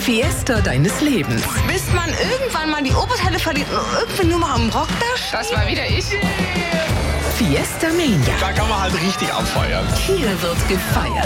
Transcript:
Fiesta deines Lebens. Bis man irgendwann mal die Oberteile verliert und irgendwie nur mal am Rock da steht. Das war wieder ich. Fiesta Mania. Da kann man halt richtig abfeiern. Hier wird gefeiert.